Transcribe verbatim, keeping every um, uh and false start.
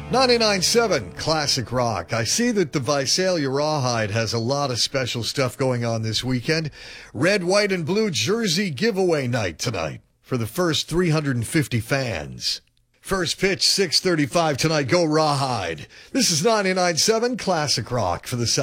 ninety-nine point seven Classic Rock. I see that the Visalia Rawhide has a lot of special stuff going on this weekend. Red, white, and blue jersey giveaway night tonight for the first three hundred fifty fans. First pitch, six thirty-five tonight. Go Rawhide. This is ninety-nine point seven Classic Rock for the South.